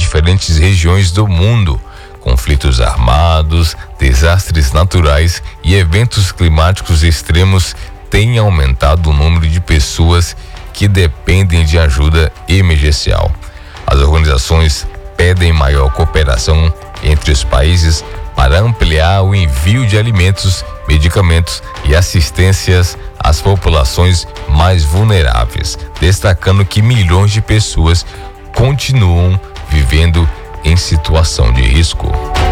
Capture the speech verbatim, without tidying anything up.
diferentes regiões do mundo. Conflitos armados, desastres naturais e eventos climáticos extremos têm aumentado o número de pessoas que dependem de ajuda emergencial. As organizações pedem maior cooperação entre os países para ampliar o envio de alimentos, medicamentos e assistências às populações mais vulneráveis, destacando que milhões de pessoas continuam vivendo em situação de risco.